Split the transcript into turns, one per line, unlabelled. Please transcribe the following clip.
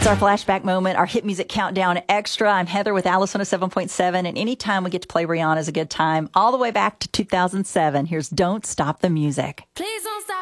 It's our flashback moment, our hit music countdown extra. I'm Heather with Alice 107.7, and anytime we get to play Rihanna is a good time. All the way back to 2007. Here's Don't Stop the Music.
Please